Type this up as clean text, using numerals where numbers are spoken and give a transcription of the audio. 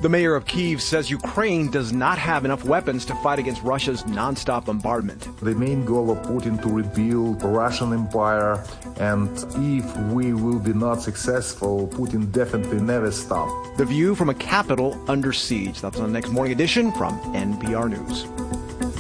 The mayor of Kyiv says Ukraine does not have enough weapons to fight against Russia's nonstop bombardment. The main goal of Putin to rebuild the Russian Empire, and if we will be not successful, Putin definitely never stop. The View from a capital under siege. That's on the next morning edition from NPR News.